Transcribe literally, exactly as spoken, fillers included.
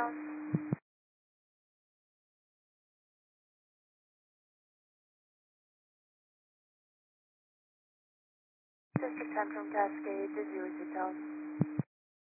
ground. District ten from Cascade to Jewish Hotel.